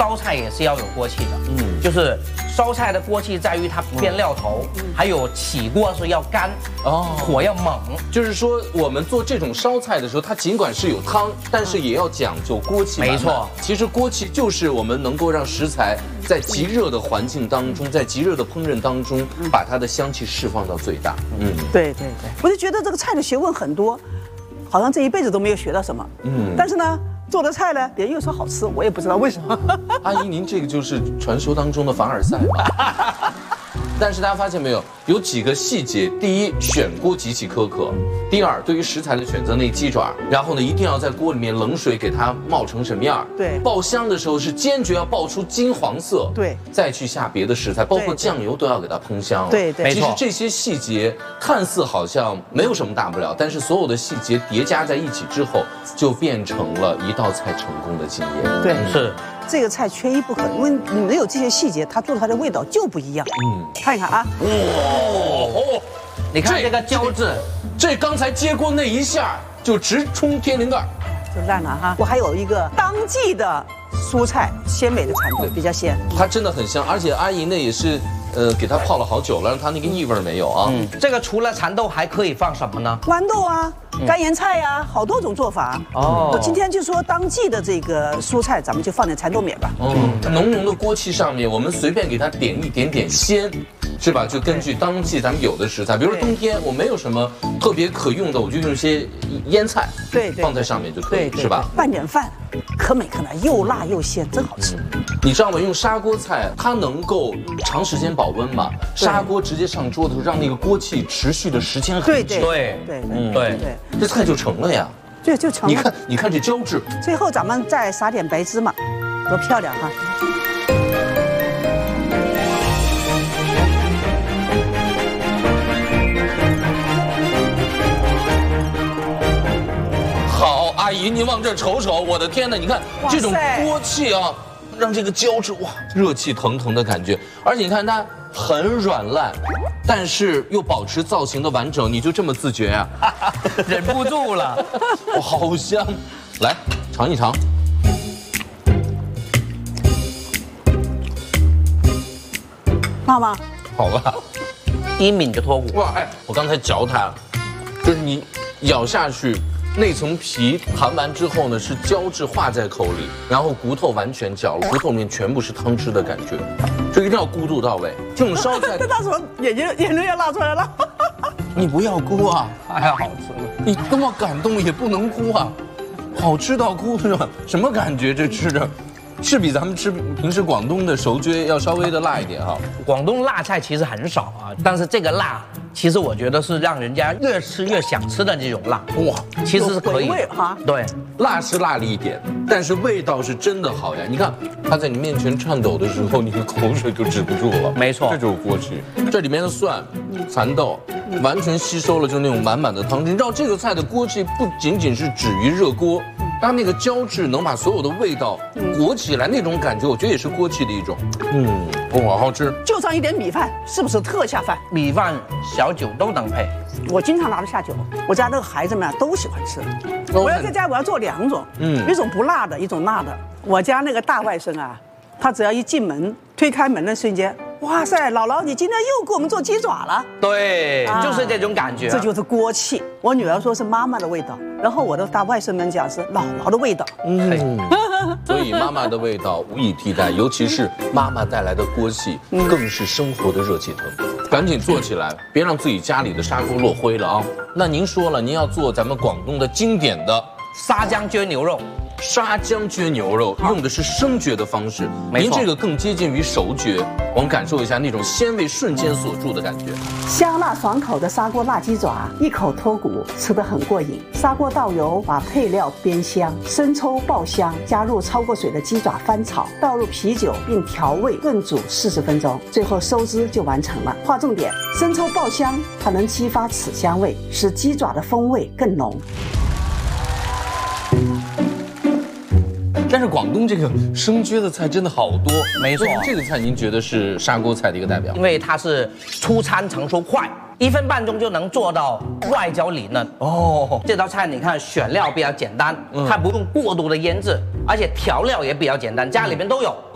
烧菜也是要有锅气的，就是烧菜的锅气在于它煸料头，还有起锅是要干，火要猛。 就是说我们做这种烧菜的时候，它尽管是有汤，但是也要讲究锅气。 没错， 其实锅气就是我们能够让食材在极热的环境当中，在极热的烹饪当中，把它的香气释放到最大。 对，我就觉得这个菜的学问很多，好像这一辈子都没有学到什么。但是呢，做的菜呢，别人又说好吃，我也不知道为什么。 阿姨，您这个就是传说当中的凡尔赛嘛。但是大家发现没有，有几个细节：第一，选锅极其苛刻；第二，对于食材的选择，那鸡爪，然后呢，一定要在锅里面冷水给它冒成什么样？ 对， 爆香的时候是坚决要爆出金黄色， 对， 再去下别的食材，包括酱油都要给它烹香。 对， 其实这些细节看似好像没有什么大不了，但是所有的细节叠加在一起之后，就变成了一道菜成功的经验。 对， 是。 这个菜缺一不可，因为你没有这些细节，它做出来的味道就不一样。看一看啊， 你看这个胶质， 这刚才接锅那一下就直冲天灵盖， 就烂了哈。我还有一个当季的蔬菜鲜美的蚕豆，比较鲜， 它真的很香，而且阿姨呢也是。给它泡了好久了，让它那个异味没有啊。 这个除了蚕豆还可以放什么呢？ 豌豆啊，干盐菜呀，好多种做法。我今天就说当季的这个蔬菜，咱们就放点蚕豆苗吧。 浓浓的锅气上面，我们随便给它点一点点鲜，是吧？就根据当季咱们有的食材，比如说冬天我没有什么特别可用的，我就用一些腌菜， 对， 放在上面就可以，是吧？ 拌点饭，可美可奶，又辣又鲜，真好吃。 你知道吗？用砂锅菜，它能够长时间保温嘛？砂锅直接上桌的时候，让那个锅气持续的时间很久。 对， 这菜就成了呀。 对，就成了。 你看这胶质。 最后咱们再撒点白芝麻，多漂亮哈！ 好，阿姨您往这瞅瞅，我的天哪！你看这种锅气啊。让这个胶质哇，热气腾腾的感觉，而且你看它很软烂，但是又保持造型的完整，你就这么自觉啊？ 忍不住了， 哇，好香！来尝一尝。 辣吗？ 好辣， 一抿就脱骨。 哇，哎，我刚才嚼它，就是你咬下去。那层皮弹完之后呢，是胶质化在口里，然后骨头完全嚼了，骨头里面全部是汤汁的感觉，就一定要咕嘟到位。这种烧菜， 这大叔眼泪要拉出来了。 你不要哭啊， 太好吃了。 你这么感动也不能哭啊，好吃到哭是吧？什么感觉？这吃着，是比咱们吃平时广东的熟蕨要稍微的辣一点哈。 广东辣菜其实很少啊，但是这个辣。其实我觉得是让人家越吃越想吃的这种辣，哇，其实是可以哈。 对， 辣是辣了一点，但是味道是真的好呀。你看它在你面前颤抖的时候，你的口水就止不住了。 没错， 这就是锅气。这里面的蒜、蚕豆，完全吸收了就那种满满的汤汁。你知道这个菜的锅气不仅仅是止于热锅，它那个胶质能把所有的味道裹起来，那种感觉我觉得也是锅气的一种。哇，好吃。 就上一点米饭，是不是特下饭？ 米饭、小酒都能配。 我经常拿着下酒，我家那个孩子们都喜欢吃。我要在家我要做2种，一种不辣的，一种辣的。我家那个大外甥啊，他只要一进门，推开门的瞬间，哇塞，姥姥你今天又给我们做鸡爪了。 对，就是这种感觉。 这就是锅气。我女儿说是妈妈的味道，然后我的大外甥们讲是姥姥的味道。 所以妈妈的味道无以替代，尤其是妈妈带来的锅气，更是生活的热气腾。赶紧做起来，别让自己家里的砂锅落灰了啊！那您说了，您要做咱们广东的经典的沙姜焗牛肉。 沙姜焗牛肉用的是生焗的方式，您这个更接近于熟焗，我们感受一下那种鲜味瞬间锁住的感觉。 香辣爽口的砂锅辣鸡爪，一口脱骨，吃得很过瘾。砂锅倒油，把配料煸香，生抽爆香，加入焯过水的鸡爪翻炒，倒入啤酒并调味炖煮40分钟，最后收汁就完成了。划重点，生抽爆香，它能激发此香味，使鸡爪的风味更浓。 但是广东这个生焗的菜真的好多， 没错。 这个菜您觉得是砂锅菜的一个代表？ 因为它是出餐成熟快，1分半钟就能做到外焦里嫩。这道菜你看选料比较简单，它不用过度的腌制，而且调料也比较简单，家里边都有。